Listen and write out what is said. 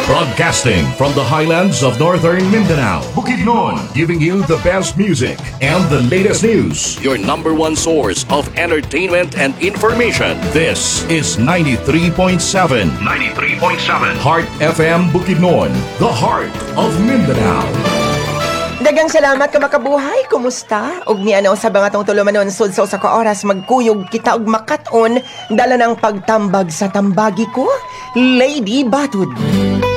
Broadcasting from the highlands of northern Mindanao, Bukidnon, giving you the best music and the latest news. Your number one source of entertainment and information. This is 93.7. 93.7. Heart FM Bukidnon, the heart of Mindanao. Dagang salamat ka makabuhay, kumusta? Og nianaw sa mga tong tulumanon sudso sa kaoras magkuyog kita og makaton dala ng pagtambag sa tambagi ko, Lady Batud.